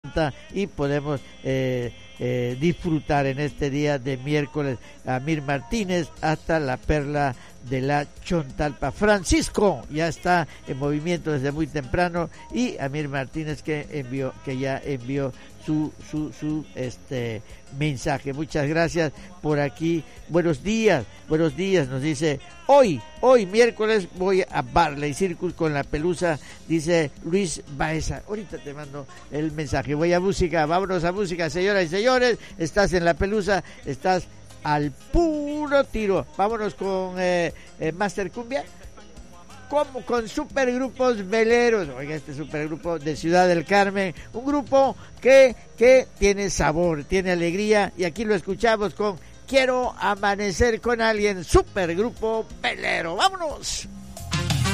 y podemos disfrutar en este día de miércoles a Mir Martínez hasta la Perla de la Chontalpa. Francisco ya está en movimiento desde muy temprano, y Amir Martínez que ya envió su mensaje. Muchas gracias por aquí. Buenos días, nos dice hoy miércoles voy a Barley Circus con la Pelusa, dice Luis Baeza. Ahorita te mando el mensaje. Voy a música, vámonos a música, señoras y señores. Estás en la Pelusa, estás al puro tiro. Vámonos con Master Cumbia, como con Supergrupos Veleros. Oiga, este supergrupo de Ciudad del Carmen, un grupo que tiene sabor, tiene alegría, y aquí lo escuchamos con Quiero Amanecer con Alguien, Supergrupo Velero. ¡Vámonos!